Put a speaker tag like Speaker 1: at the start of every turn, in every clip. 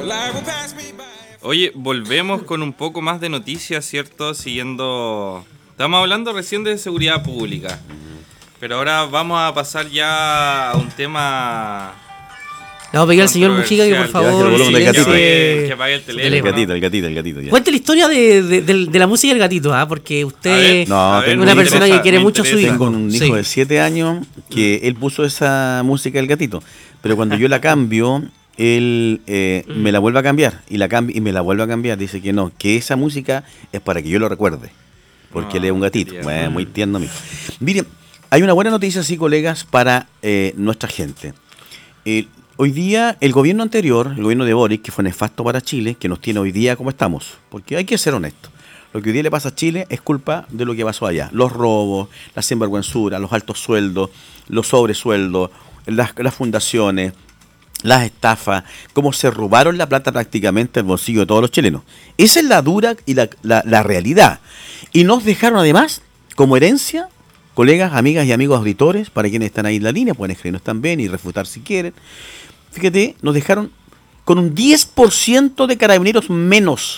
Speaker 1: Oye, volvemos con un poco más de noticias, ¿cierto? Siguiendo... Estamos hablando recién de seguridad pública, pero ahora vamos a pasar ya a un tema...
Speaker 2: Le vamos a pedir al señor Mujica que por favor
Speaker 1: que apague el teléfono.
Speaker 3: El gatito. Ya.
Speaker 2: Cuente la historia de la música del gatito, porque usted es una persona que quiere mucho a su hijo.
Speaker 3: Tengo un hijo de 7 años que él puso esa música del gatito, pero cuando yo la cambio, él me la vuelve a cambiar y me la vuelve a cambiar. Dice que no, que esa música es para que yo lo recuerde, porque él es un gatito. Bueno, muy tierno, amigo. Miren, hay una buena noticia, sí, colegas, para nuestra gente. Hoy día, el gobierno anterior, el gobierno de Boric, que fue nefasto para Chile, que nos tiene hoy día como estamos, porque hay que ser honestos. Lo que hoy día le pasa a Chile es culpa de lo que pasó allá. Los robos, la sinvergüenzura, los altos sueldos, los sobresueldos, las fundaciones, las estafas, cómo se robaron la plata prácticamente del bolsillo de todos los chilenos. Esa es la dura y la realidad. Y nos dejaron además, como herencia, colegas, amigas y amigos auditores, para quienes están ahí en la línea, pueden escribirnos también y refutar si quieren. Fíjate, nos dejaron con un 10% de carabineros menos.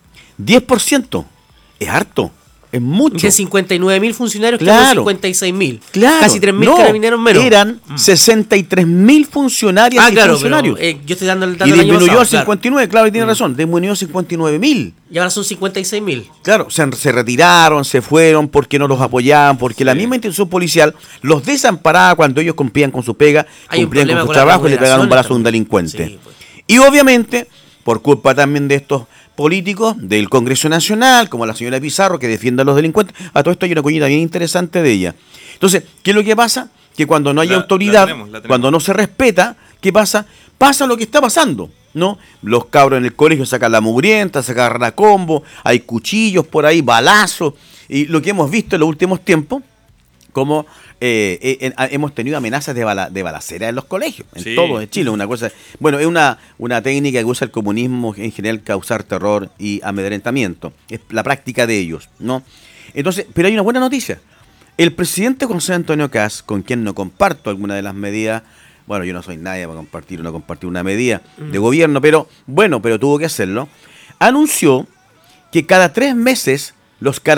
Speaker 3: 10%. Es harto. Es mucho.
Speaker 2: De 59.000 funcionarios,
Speaker 3: claro,
Speaker 2: que 56.000.
Speaker 3: Claro.
Speaker 2: Casi 3.000 carabineros menos.
Speaker 3: Eran 63.000 funcionarias y funcionarios.
Speaker 2: Pero, yo estoy dando el dato
Speaker 3: y
Speaker 2: del año
Speaker 3: disminuyó
Speaker 2: pasado,
Speaker 3: a 59, claro, y tiene razón. Disminuyó a 59.000.
Speaker 2: Y ahora son 56.000.
Speaker 3: Claro, se retiraron, se fueron porque no los apoyaban, porque la misma institución policial los desamparaba cuando ellos cumplían con su pega, cumplían con su trabajo y le pegaron un balazo a un delincuente. Sí, pues. Y obviamente, por culpa también de estos políticos del Congreso Nacional, como la señora Pizarro, que defiende a los delincuentes, a todo esto hay una cuñita bien interesante de ella. Entonces, ¿qué es lo que pasa? Que cuando no hay autoridad, cuando no se respeta, ¿qué pasa? Pasa lo que está pasando, ¿no? Los cabros en el colegio sacan la mugrienta, se agarran a combo, hay cuchillos por ahí, balazos, y lo que hemos visto en los últimos tiempos, como hemos tenido amenazas de balacera en los colegios, en todo Chile, una cosa, bueno, es una técnica que usa el comunismo en general, causar terror y amedrentamiento, es la práctica de ellos, ¿no? Entonces, pero hay una buena noticia, el presidente José Antonio Kast, con quien no comparto alguna de las medidas, bueno, yo no soy nadie para compartir una medida de gobierno, pero tuvo que hacerlo, anunció que cada 3 meses los